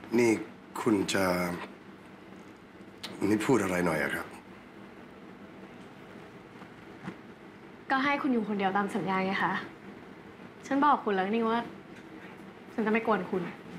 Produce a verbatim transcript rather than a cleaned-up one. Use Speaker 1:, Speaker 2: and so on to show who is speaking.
Speaker 1: นี่คุณจะนี่พูดอะไรหน่อยอะครับ
Speaker 2: ก็ให้คุณอยู่คนเดียวตามสัญญาไงคะฉันบอกคุณแล้วนี่ว่าฉันจะไม่กวนคุณ